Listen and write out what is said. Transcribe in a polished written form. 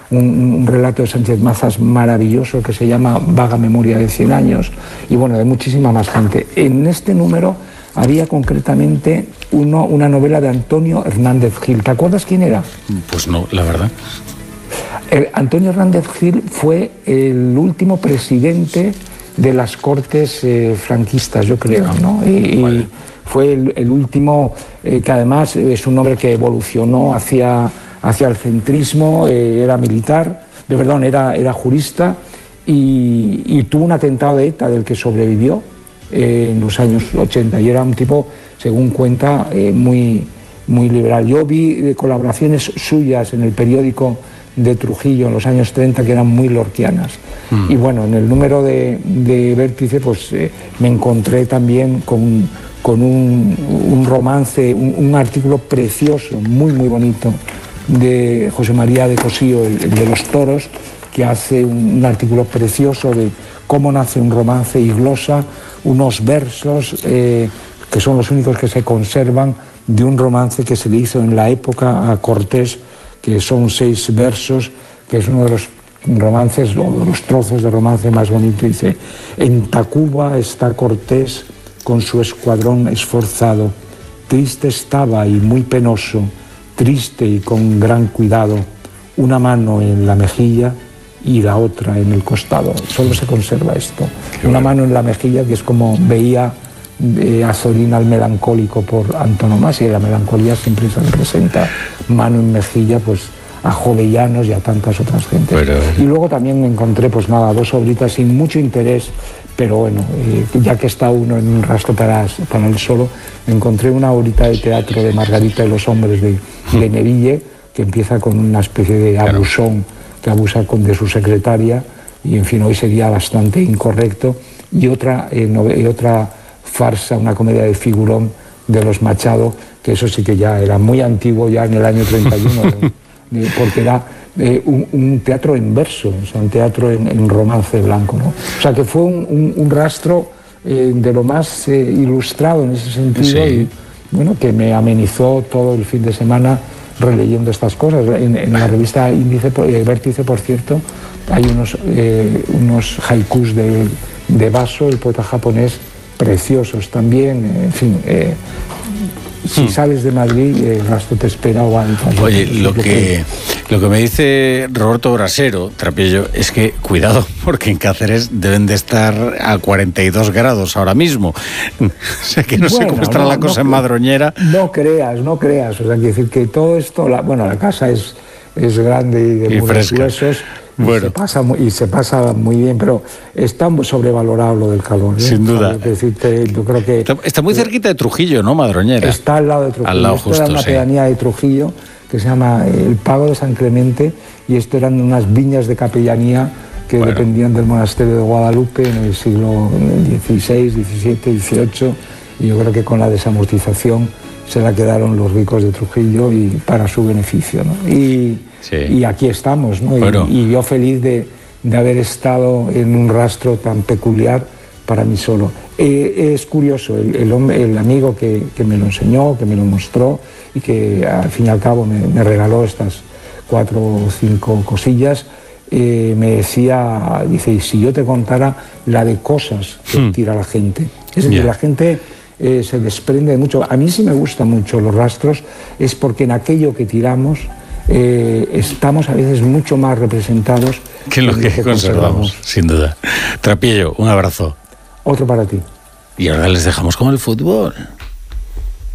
un relato de Sánchez Mazas maravilloso que se llama Vaga memoria de 100 años, y bueno, de muchísima más gente. En este número había concretamente una novela de Antonio Hernández Gil. ¿Te acuerdas quién era? Pues no, la verdad. Antonio Hernández Gil fue el último presidente de las Cortes franquistas, yo creo, ¿no? Y fue el último, que además es un hombre que evolucionó hacia el centrismo, era militar, era jurista, y tuvo un atentado de ETA del que sobrevivió en los años 80, y era un tipo, según cuenta, muy liberal. Yo vi colaboraciones suyas en el periódico de Trujillo en los años 30 que eran muy lorquianas. Y bueno, en el número de Vértice pues me encontré también con un romance, un artículo precioso, muy bonito, de José María de Cosío, el de los toros, que hace un artículo precioso de cómo nace un romance y glosa unos versos que son los únicos que se conservan de un romance que se le hizo en la época a Cortés, que son 6 versos, que es uno de los romances, o de los trozos de romance más bonito. Dice: en Tacuba está Cortés con su escuadrón esforzado, triste estaba y muy penoso, triste y con gran cuidado, una mano en la mejilla y la otra en el costado. Solo se conserva esto. Una mano en la mejilla, que es como veía a Zorín al melancólico por antonomasia, y la melancolía siempre se representa mano en mejilla, pues a Jovellanos y a tantas otras gentes. Y luego también me encontré, pues nada, 2 obritas sin mucho interés, pero bueno, ya que está uno en un rastro para él solo, me encontré una obrita de teatro de Margarita y los hombres de Neville, que empieza con una especie de abusón, que abusa de su secretaria, y en fin, hoy sería bastante incorrecto, y otra farsa, una comedia de figurón de los Machado, que eso sí que ya era muy antiguo, ya en el año 31, porque era un teatro en verso, o sea, un teatro en romance blanco, ¿no? O sea, que fue un rastro de lo más ilustrado en ese sentido, y bueno, que me amenizó todo el fin de semana releyendo estas cosas. En la revista Vértice, por cierto, hay unos haikus de Baso, el poeta japonés, preciosos también. En fin, si sales de Madrid, el rastro te espera o antes. Oye, lo que me dice Roberto Brasero, Trapillo, es que cuidado, porque en Cáceres deben de estar a 42 grados ahora mismo. O sea, que no sé cómo estará la cosa en Madroñera. No creas. O sea, quiero decir que todo esto, la casa es grande y de muros gruesos. Bueno. Se pasa muy bien, pero está sobrevalorado lo del calor, ¿eh? Sin duda. O sea, decirte, yo creo que está muy cerquita de Trujillo, ¿no, Madroñera? Está al lado de Trujillo. Al lado justo, era una pedanía de Trujillo que se llama el Pago de San Clemente, y esto eran unas viñas de capellanía que dependían del monasterio de Guadalupe en el siglo XVI, XVII, XVIII, y yo creo que con la desamortización se la quedaron los ricos de Trujillo y para su beneficio, ¿no? Y aquí estamos, ¿no? Y yo feliz de haber estado en un rastro tan peculiar para mí solo. Es curioso, el amigo que me lo enseñó, que me lo mostró, y que al fin y al cabo me regaló estas 4 o 5 cosillas, me decía, dice: y si yo te contara la de cosas que tira la gente. Es decir, la gente se desprende de mucho. A mí sí me gustan mucho los rastros, es porque en aquello que tiramos estamos a veces mucho más representados que lo que conservamos, sin duda. Trapillo, un abrazo. Otro para ti. Y ahora les dejamos con el fútbol.